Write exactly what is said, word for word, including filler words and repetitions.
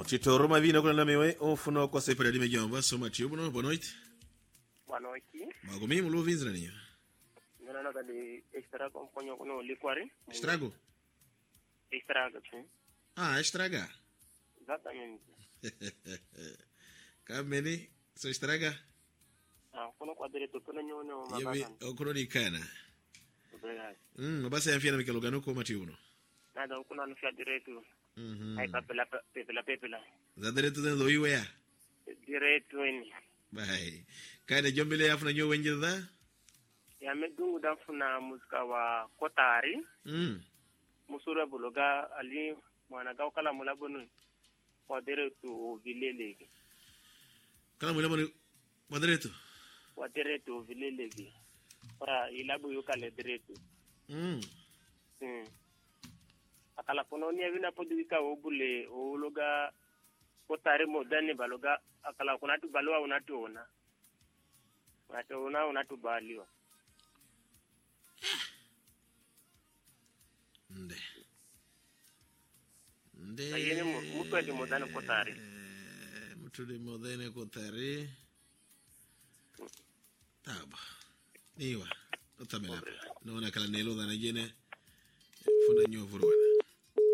Tito Roma vino con la mewe o funo kwa sempre di megiamba soma tiubuno boa noite. Boa noite. Magomi mulo vinzra niyo. Não nada de estrago um ponho no liquore. Estrago? Estrago, sim. Ah, estraga. Exatamente. Kameni so estraga? Ah, quando quadre to quando nyo no Yebi mabaka. okronikana. Obrigado. Mm, basi amfiana mikelo gano ko matiubuno. Nada, kuna no fia direto. Mhm. Ai papela papela papela. Za direto den do iwe ya. Direto ni. Bai. Kana jombele afuna nyo wenje da? Ya medu da funa musika wa kotari. Mm. Musura buloga ali mwana ga kala mulabunu. Kwa direto vilele. Kala mwela mwela kwa direto? Kwa direto vilele. Para ilabu yukale direto. Mm. Hmm. Akala pono ni avina podika obule ologa kotare modani baloga akala kunatu balwa unatu ona. Unatu ona unatu baliwa. Nde. Nde. Ayene mutu ati modani kotare. Mutu di modani kotare. Taba. Niwa. Otamela. Naona kala nelo dana jene. Funa nyo vuruana.